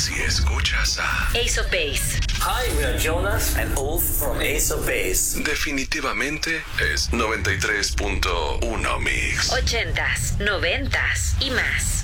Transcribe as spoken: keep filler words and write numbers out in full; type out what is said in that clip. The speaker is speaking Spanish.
Si escuchas a Ace of Base. Hi, we are Jonas and Ulf from Ace of Base. definitivamente es noventa y tres punto uno Mix. Ochentas, noventas y más.